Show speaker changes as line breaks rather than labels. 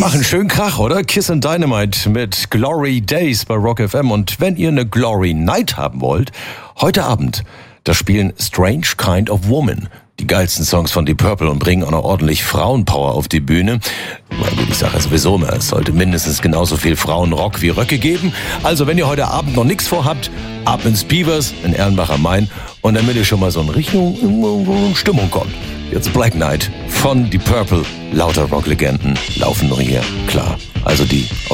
Machen schön Krach, oder? Kiss and Dynamite mit Glory Days bei Rock FM. Und wenn ihr eine Glory Night haben wollt, heute Abend, da spielen Strange Kind of Woman die geilsten Songs von Deep Purple und bringen auch noch ordentlich Frauenpower auf die Bühne. Ich sage ja sowieso immer, es sollte mindestens genauso viel Frauenrock wie Röcke geben. Also wenn ihr heute Abend noch nichts vorhabt, ab ins Beavers in Erlenbach am Main und damit ihr schon mal so in Richtung Stimmung kommt. Jetzt Black Knight von Deep Purple. Lauter Rocklegenden laufen nur hier, klar. Also die